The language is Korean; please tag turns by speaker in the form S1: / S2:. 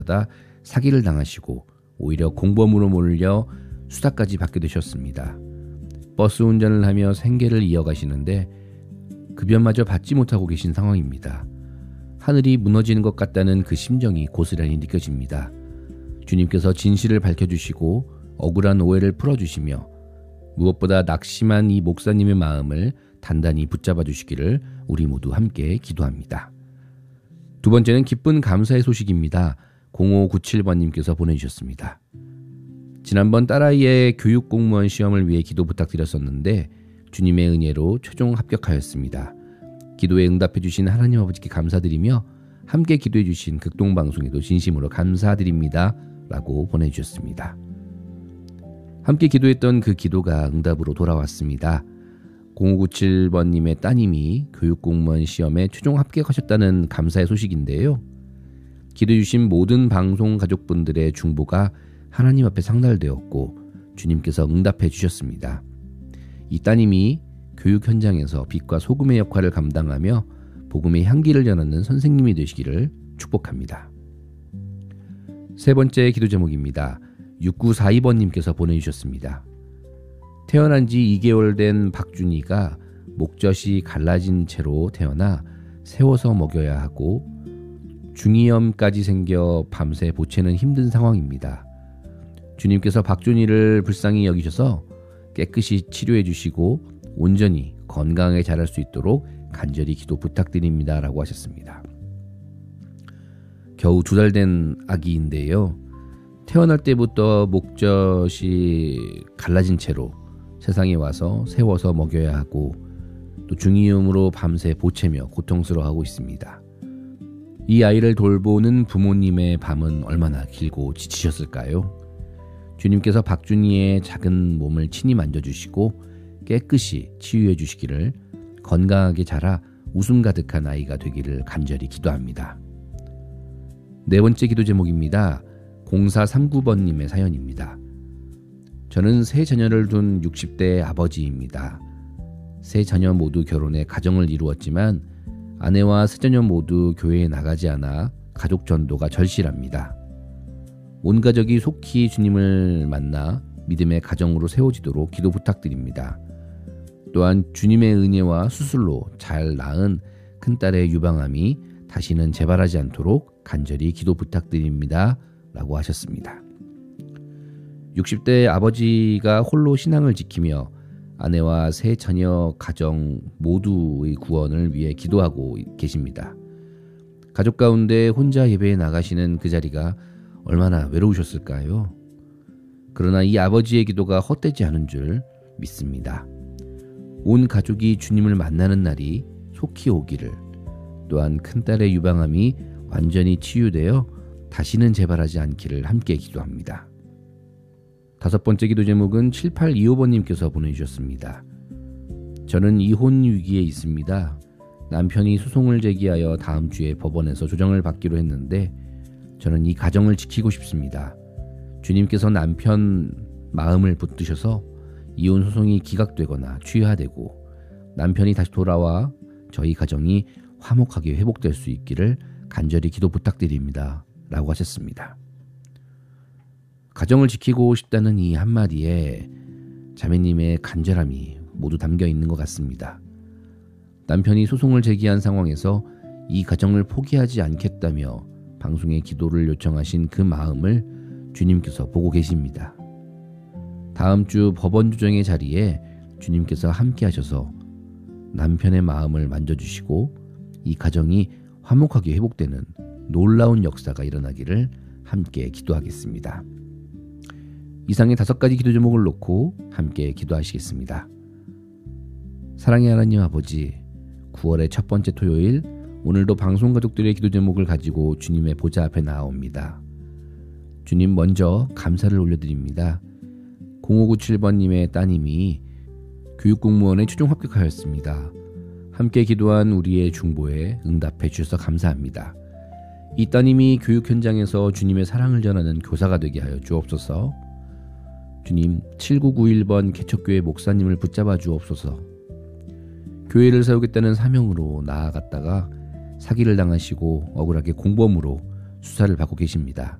S1: 사기를 당하시고 오히려 공범으로 몰려 수사까지 받게 되셨습니다. 버스 운전을 하며 생계를 이어가시는데 급여마저 받지 못하고 계신 상황입니다. 하늘이 무너지는 것 같다는 그 심정이 고스란히 느껴집니다. 주님께서 진실을 밝혀주시고 억울한 오해를 풀어주시며 무엇보다 낙심한 이 목사님의 마음을 단단히 붙잡아 주시기를 우리 모두 함께 기도합니다. 두 번째는 기쁜 감사의 소식입니다. 0597번님께서 보내주셨습니다. 지난번 딸아이의 교육공무원 시험을 위해 기도 부탁드렸었는데 주님의 은혜로 최종 합격하였습니다. 기도에 응답해 주신 하나님 아버지께 감사드리며 함께 기도해 주신 극동방송에도 진심으로 감사드립니다. 라고 보내주셨습니다. 함께 기도했던 그 기도가 응답으로 돌아왔습니다. 0597번님의 따님이 교육공무원 시험에 최종 합격하셨다는 감사의 소식인데요. 기도해 주신 모든 방송 가족분들의 중보가 하나님 앞에 상달되었고 주님께서 응답해 주셨습니다. 이 따님이 교육 현장에서 빛과 소금의 역할을 감당하며 복음의 향기를 전하는 선생님이 되시기를 축복합니다. 세 번째 기도 제목입니다. 6942번님께서 보내주셨습니다. 태어난 지 2개월 된 박준이가 목젖이 갈라진 채로 태어나 세워서 먹여야 하고 중이염까지 생겨 밤새 보채는 힘든 상황입니다. 주님께서 박준이를 불쌍히 여기셔서 깨끗이 치료해 주시고 온전히 건강하게 자랄 수 있도록 간절히 기도 부탁드립니다. 라고 하셨습니다. 겨우 2달 된 아기인데요. 태어날 때부터 목젖이 갈라진 채로 세상에 와서 세워서 먹여야 하고 또 중이염으로 밤새 보채며 고통스러워하고 있습니다. 이 아이를 돌보는 부모님의 밤은 얼마나 길고 지치셨을까요? 주님께서 박준이의 작은 몸을 친히 만져주시고 깨끗이 치유해 주시기를 건강하게 자라 웃음 가득한 아이가 되기를 간절히 기도합니다. 네 번째 기도 제목입니다. 0439번님의 사연입니다. 저는 세 자녀를 둔 60대 아버지입니다. 세 자녀 모두 결혼해 가정을 이루었지만 아내와 세 자녀 모두 교회에 나가지 않아 가족 전도가 절실합니다. 온 가족이 속히 주님을 만나 믿음의 가정으로 세워지도록 기도 부탁드립니다. 또한 주님의 은혜와 수술로 잘 나은 큰딸의 유방암이 다시는 재발하지 않도록 간절히 기도 부탁드립니다. 라고 하셨습니다. 60대 아버지가 홀로 신앙을 지키며 아내와 세 자녀 가정 모두의 구원을 위해 기도하고 계십니다. 가족 가운데 혼자 예배에 나가시는 그 자리가 얼마나 외로우셨을까요? 그러나 이 아버지의 기도가 헛되지 않은 줄 믿습니다. 온 가족이 주님을 만나는 날이 속히 오기를, 또한 큰딸의 유방암이 완전히 치유되어 다시는 재발하지 않기를 함께 기도합니다. 다섯 번째 기도 제목은 7825번님께서 보내주셨습니다. 저는 이혼 위기에 있습니다. 남편이 소송을 제기하여 다음 주에 법원에서 조정을 받기로 했는데 저는 이 가정을 지키고 싶습니다. 주님께서 남편 마음을 붙드셔서 이혼 소송이 기각되거나 취하되고 남편이 다시 돌아와 저희 가정이 화목하게 회복될 수 있기를 간절히 기도 부탁드립니다. 라고 하셨습니다. 가정을 지키고 싶다는 이 한마디에 자매님의 간절함이 모두 담겨 있는 것 같습니다. 남편이 소송을 제기한 상황에서 이 가정을 포기하지 않겠다며 방송에 기도를 요청하신 그 마음을 주님께서 보고 계십니다. 다음 주 법원 조정의 자리에 주님께서 함께 하셔서 남편의 마음을 만져주시고 이 가정이 화목하게 회복되는 놀라운 역사가 일어나기를 함께 기도하겠습니다. 이상의 5가지 기도 제목을 놓고 함께 기도하시겠습니다. 사랑의 하나님 아버지, 9월의 첫 번째 토요일, 오늘도 방송가족들의 기도 제목을 가지고 주님의 보좌 앞에 나아옵니다. 주님, 먼저 감사를 올려드립니다. 0597번님의 따님이 교육공무원에 최종 합격하였습니다. 함께 기도한 우리의 중보에 응답해 주셔서 감사합니다. 이 따님이 교육 현장에서 주님의 사랑을 전하는 교사가 되게 하여 주옵소서. 주님, 7991번 개척교회 목사님을 붙잡아 주옵소서. 교회를 세우겠다는 사명으로 나아갔다가 사기를 당하시고 억울하게 공범으로 수사를 받고 계십니다.